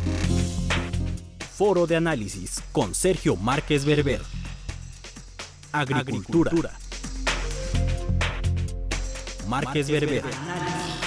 Foro de análisis con Sergio Márquez Berber. Agricultura. Márquez Berber.